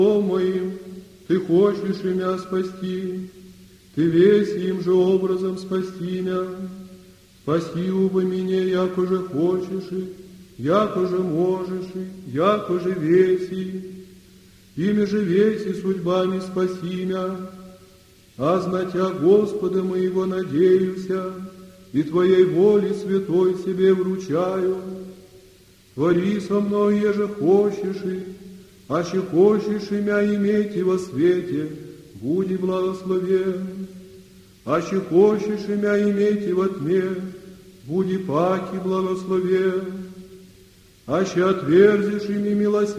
моим, Ты хочешь и мя спасти, Ты весь им же образом спасти мя. Спаси убо меня, яко же хочешь и, яко же можешь и, яко же веси. Ими же веси судьбами спаси мя. А знатя Господа моего надеюся, и Твоей воли святой себе вручаю. Твори со мной, еже хочешь и, аще хочешь и мя иметь и во свете, буди благословен. Аще хочешь и мя иметь и во тьме, буди паки благословен. Аще отверзишь ими милосердие,